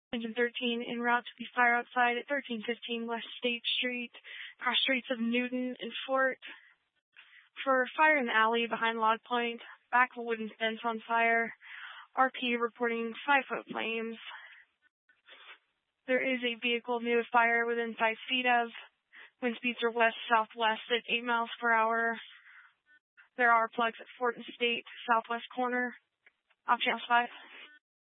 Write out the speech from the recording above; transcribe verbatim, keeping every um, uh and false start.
Engine thirteen en route to the fire outside at thirteen fifteen West State Street, cross streets of Newton and Fort. For fire in the alley behind Log Point, back of a wooden fence on fire. R P reporting five-foot flames. There is a vehicle near the fire within five feet of. Wind speeds are west-southwest at eight miles per hour. There are plugs at Fort and State, southwest corner. Off channel five.